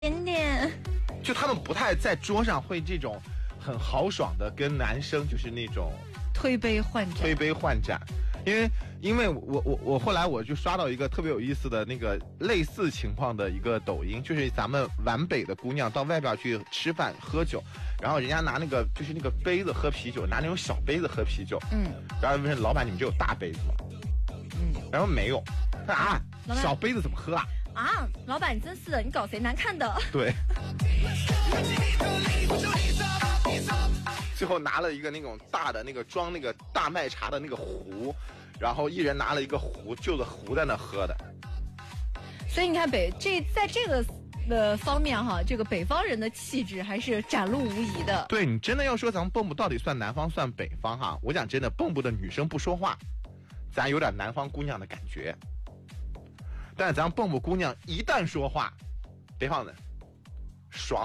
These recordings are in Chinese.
点点。 就他们不太在桌上会这种很豪爽的跟男生就是那种推杯换盏。 因为我后来我就刷到一个特别有意思的那个类似情况的一个抖音，就是咱们皖北的姑娘到外边去吃饭喝酒，然后人家拿那个就是那个杯子喝啤酒，拿那种小杯子喝啤酒，然后问老板你们这有大杯子吗？然后没有，啊，小杯子怎么喝啊？ 啊，老板你真是的，你搞谁难看的？ 对。最后拿了一个那种大的那个装那个大麦茶的那个壶，然后一人拿了一个壶，就着壶在那喝的。 所以你看在这个方面哈，这个北方人的气质还是展露无遗的。 对，你真的要说咱们蚌埠到底算南方算北方哈，我讲真的，蚌埠的女生不说话，咱有点南方姑娘的感觉。但是咱蚌埠姑娘一旦说话，北方人爽。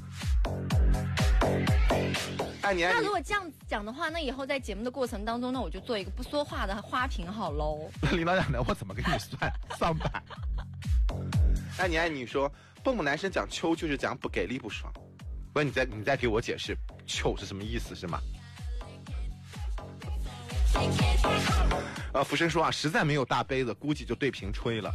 那如果这样讲的话，那以后在节目的过程当中，那我就做一个不说话的花瓶好喽。 领导讲的，我怎么给你算板？你说蚌埠男生讲秋就是讲不给力不爽，不是你再给我解释秋是什么意思是吗？福生说啊，实在没有大杯子，估计就对瓶吹了。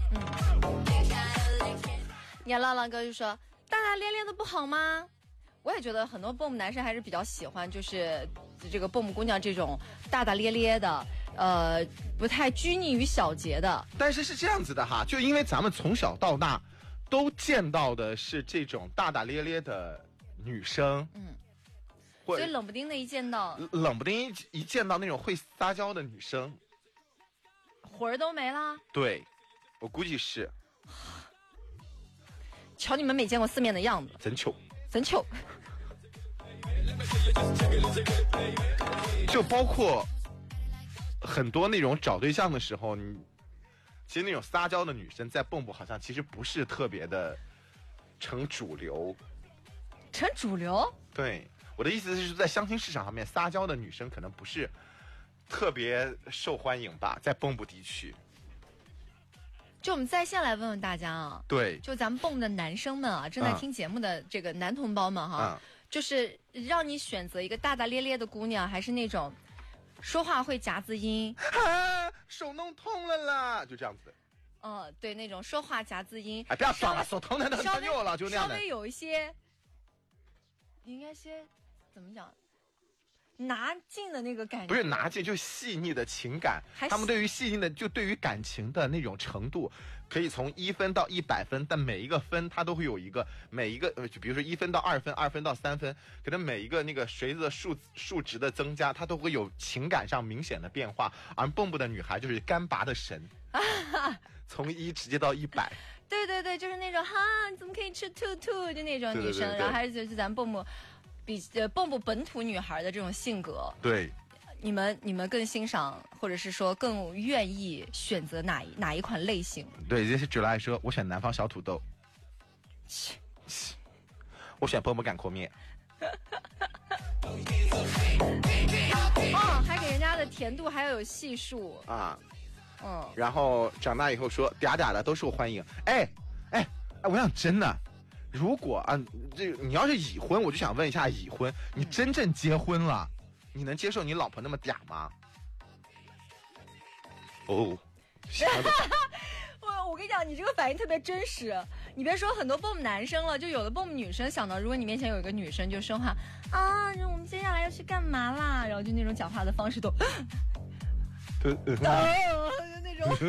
你看浪浪哥就说大大咧咧的不好吗？我也觉得很多蚌埠男生还是比较喜欢，就是这个蚌埠姑娘这种大大咧咧的，不太拘泥于小节的。 但是这样子的哈，就因为咱们从小到大都见到的是这种大大咧咧的女生， 所以冷不丁的一见到那种会撒娇的女生， 魂儿都没了。 对，我估计是。 瞧你们没见过世面的样子， 真糗。就包括很多那种找对象的时候，其实那种撒娇的女生在蚌埠好像其实不是特别的成主流。 成主流？ 对，我的意思是在相亲市场上面撒娇的女生可能不是特别受欢迎吧，在蚌埠地区。 就我们在线来问问大家啊， 对， 就咱们蚌埠的男生们啊，正在听节目的这个男同胞们哈，就是让你选择一个大大咧咧的姑娘，还是那种说话会夹字音， 手弄痛了啦，就这样子。 对，那种说话夹字音。 哎，不要装了，手疼的很久了，就那样的。 稍微有一些，应该些怎么讲？拿劲的那个感觉， 不是拿劲，就细腻的情感。他们对于细腻的，就对于感情的那种程度，可以从1分到100分，但每一个分它都会有每一个就比如说1分到2分，2分到3分，可能每一个那个随着数值的增加，它都会有情感上明显的变化。而蚌埠的女孩就是干拔的神，从1直接到100。 对，就是那种哈，你怎么可以吃兔兔，就那种女生， 对， 然后还是就是咱蚌埠。比蚌埠本土女孩的这种性格， 对， 你们更欣赏，或者是说更愿意选择哪一款类型？ 对，这些举来说，我选南方小土豆，我选蚌埠擀壳面。 还给人家的甜度还要有系数啊，然后长大以后说嗲嗲的都受欢迎。哎，我想真的。如果你要是已婚，我就想问一下，已婚你真正结婚了，你能接受你老婆那么嗲吗？我跟你讲，你这个反应特别真实。你别说很多蚌埠男生了，就有的蚌埠女生想到，如果你面前有一个女生就说话啊，我们接下来要去干嘛啦？然后就那种讲话的方式都，就那种。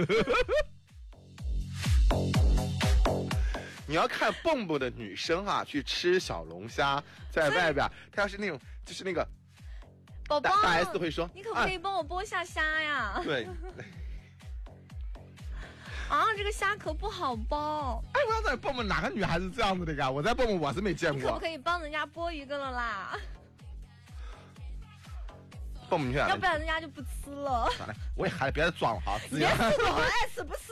你要看蚌埠的女生啊，去吃小龙虾，在外边，她要是那种就是那个， 宝宝， 大 S 会说， 你可不可以帮我剥下虾呀？ 对。 这个虾壳不好剥。 哎，我要在蚌埠哪个女孩子这样子的呀？我在蚌埠我是没见过。 你可不可以帮人家剥一个了啦？ 蚌埠女孩， 要不然人家就不吃了。 算了，我也还是别再装了哈。 你别死我，爱死不死。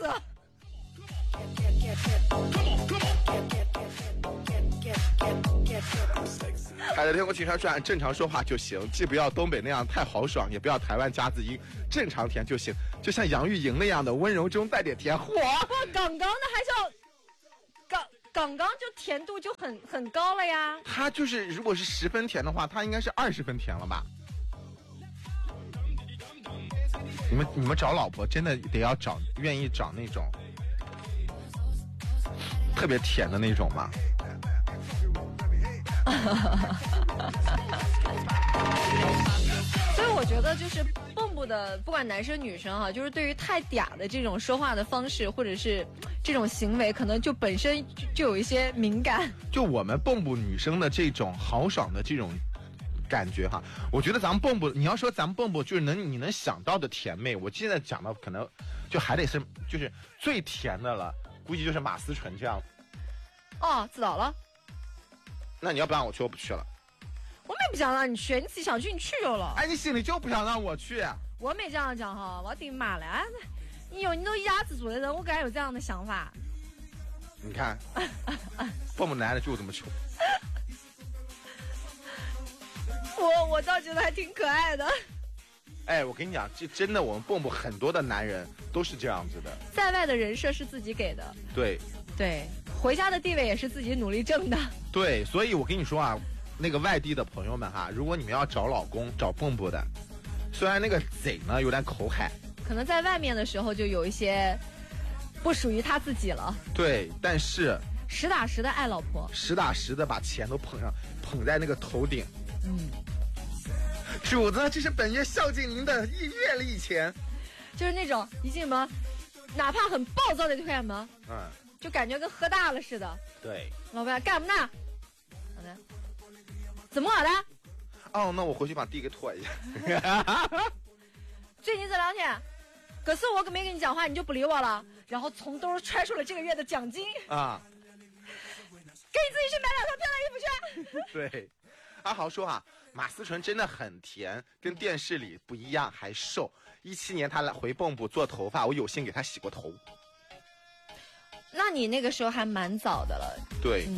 海的天空情商说按正常说话就行，既不要东北那样太豪爽，也不要台湾夹子音，正常甜就行，就像杨钰莹那样的温柔中带点甜。嚯， 刚刚的还是要刚刚就甜度就很高了呀。 它就是如果是10分甜的话，它应该是20分甜了吧？你们找老婆真的得要愿意找那种特别甜的那种吗？ 所以我觉得就是蹦蹦的，不管男生女生哈，就是对于太嗲的这种说话的方式，或者是这种行为，可能就本身就有一些敏感。 就我们蹦蹦女生的这种豪爽的这种感觉哈，我觉得咱们蹦蹦，你要说咱们蹦蹦就是你能想到的甜妹，我现在讲的可能就还得是就是最甜的了，估计就是马思纯这样。 哦，知道了。 那你要不让我去，我不去了。 我没不想让你去，你自己想去你去就了。 哎，你心里就不想让我去？ 我没这样讲哈，我顶妈了。你都鸭子族的人，我敢有这样的想法？ 你看，蹦蹦男的就这么穷。 我倒觉得还挺可爱的。 哎，我跟你讲，这真的，我们蹦蹦很多的男人都是这样子的， 在外的人设是自己给的。 对， 回家的地位也是自己努力挣的。 对，所以我跟你说啊，那个外地的朋友们哈，如果你们要找老公找蹦蹦的，虽然那个贼呢有点口海， 可能在外面的时候就有一些不属于他自己了。 对，但是实打实的爱老婆， 实打实的把钱都捧在那个头顶。主子，这是本月孝敬您的月例钱。 就是那种一进门，哪怕很暴躁的推开门，就感觉跟喝大了似的。 对， 老板干什么呢？好的，怎么好的？ 哦，那我回去把地给拖一下。 最近这2天，可是我没跟你讲话，你就不理我了，然后从兜揣出了这个月的奖金啊，给你自己去买2套漂亮衣服去。 对，阿豪说啊，马思纯真的很甜，跟电视里不一样，还瘦。17年他来回蚌埠做头发，我有幸给他洗过头。 那你那个时候还蛮早的了。 对，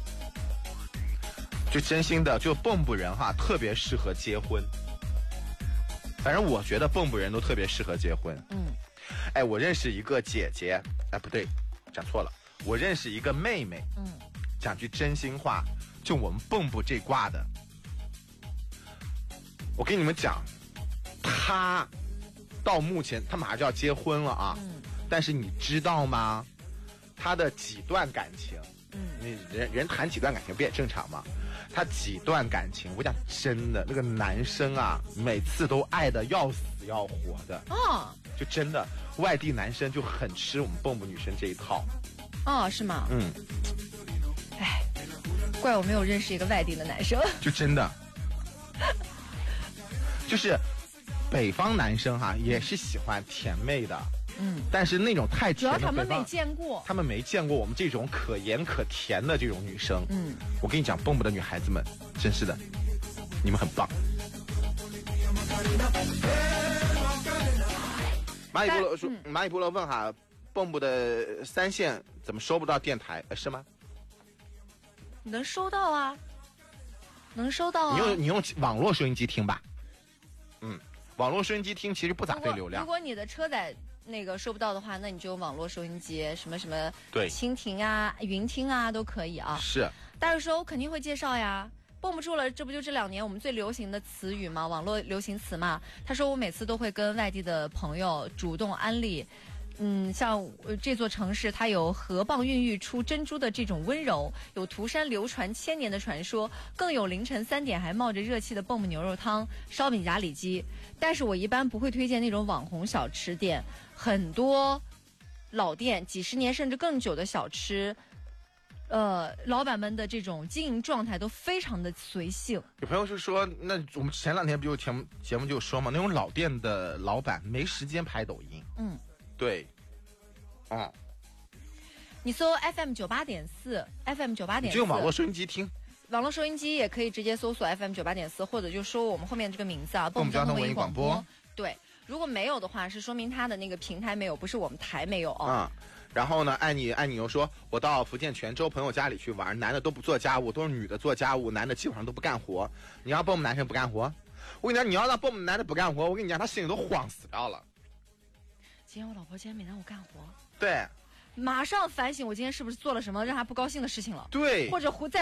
就真心的，就蚌埠人哈，特别适合结婚。反正我觉得蚌埠人都特别适合结婚。哎，我认识一个姐姐，哎，不对，讲错了，我认识一个妹妹。讲句真心话，就我们蚌埠这挂的，我跟你们讲，她到目前她马上就要结婚了啊。但是你知道吗？她的几段感情，你人谈几段感情不也正常吗？她几段感情，我讲真的，那个男生啊，每次都爱的要死要活的。就真的外地男生就很吃我们蚌埠女生这一套。 是吗？哎，怪我没有认识一个外地的男生。 就真的，就是北方男生哈，也是喜欢甜妹的。但是那种太甜的， 主要他们没见过， 他们没见过我们这种可盐可甜的这种女生。我跟你讲，蚌埠的女孩子们，真是的，你们很棒。蚂蚁部落说，蚂蚁部落问哈，蚌埠的3线怎么收不到电台？是吗？ 能收到啊，能收到啊。 你用网络收音机听吧。网络收音机听其实不咋费流量。 如果你的车载那个收不到的话，那你就用网络收音机，什么对蜻蜓啊、云听啊都可以啊。 是。 大家说我肯定会介绍呀。绷不住了，这不就这2年我们最流行的词语吗？网络流行词嘛。他说我每次都会跟外地的朋友主动安利。像这座城市，它有河蚌孕育出珍珠的这种温柔，有涂山流传1000年的传说，更有凌晨3点还冒着热气的蚌埠牛肉汤、烧饼夹里脊。但是我一般不会推荐那种网红小吃店，很多老店几十年甚至更久的小吃，老板们的这种经营状态都非常的随性。 有朋友是说，那我们前2天不就节目就说嘛，那种老店的老板没时间拍抖音。对， 你搜 FM98.4 ，FM98.4， 就用网络收音机听。 网络收音机也可以直接搜索 FM98.4，或者就说我们后面这个名字啊， 蚌埠交通文艺广播。 对，如果没有的话，是说明它的那个平台没有，不是我们台没有然后呢，爱你又说，我到福建泉州朋友家里去玩，男的都不做家务，都是女的做家务，男的基本上都不干活。你要蚌埠男生不干活，我跟你讲，你要让蚌埠男的不干活，我跟你讲，他心里都慌死掉了。 今天我老婆今天没让我干活。 对， 马上反省我今天是不是做了什么让他不高兴的事情了， 对， 或者在